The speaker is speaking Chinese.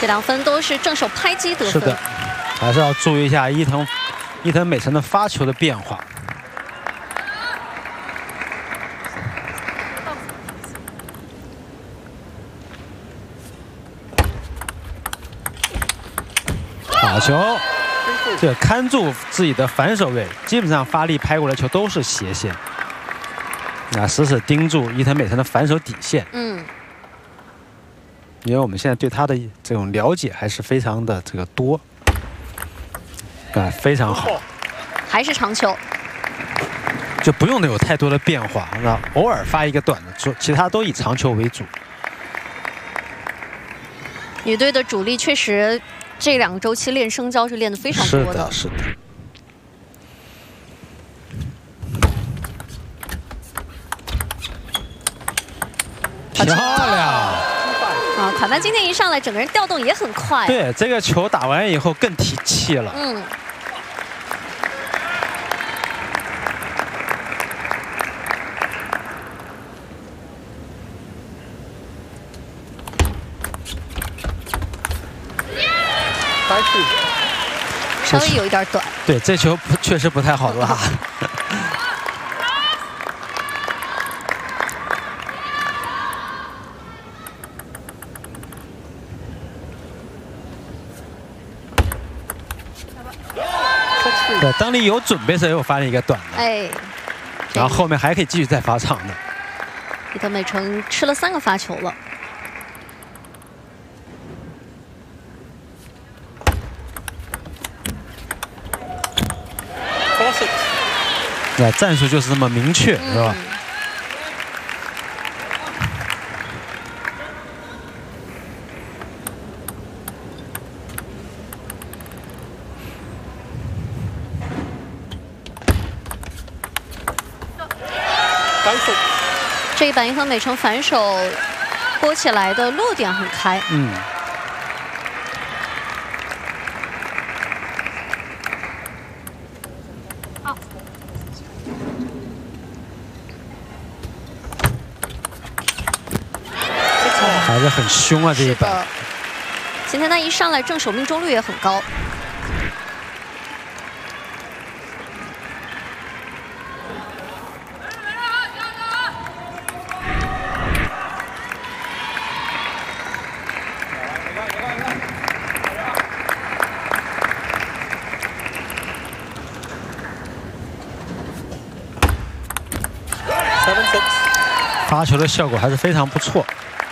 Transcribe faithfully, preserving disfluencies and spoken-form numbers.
这两分都是正手拍击得分。 是的，还是要注意一下伊藤伊藤美诚的发球的变化。好球！这个看住自己的反手位，基本上发力拍过来球都是斜线。那死死盯住伊藤美诚的反手底线。 嗯。 因为我们现在对他的这种了解还是非常的这个多，啊，非常好。 还是长球。 就不用有太多的变化，那偶尔发一个短的，其他都以长球为主。 女队的主力确实。这两个周期练生交是练得非常多的， 是的，是的。漂亮！ 啊，卡丹今天一上来，整个人调动也很快。 对，这个球打完以后更提气了。 嗯。稍微有一点短。 对，这球确实不太好拉。对，当你有准备的时候，又发了一个短的。 哎。 然后后面还可以继续再发长的。 伊藤美诚吃了三个发球了。 那战术就是这么明确，是吧？ 这一板伊藤美诚反手拨起来的落点很开。 嗯。还是很凶啊，这一板。 今天他一上来正手命中率也很高。 发球的效果还是非常不错。